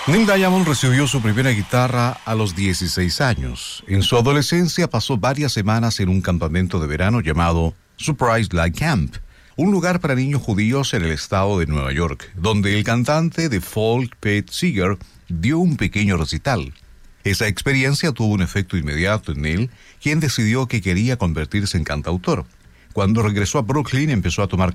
Neil Diamond recibió su primera guitarra a los 16 años. En su adolescencia pasó varias semanas en un campamento de verano llamado Surprise Light Camp, un lugar para niños judíos en el estado de Nueva York, donde el cantante de folk Pete Seeger dio un pequeño recital. Esa experiencia tuvo un efecto inmediato en Neil, quien decidió que quería convertirse en cantautor. Cuando regresó a Brooklyn empezó a tomar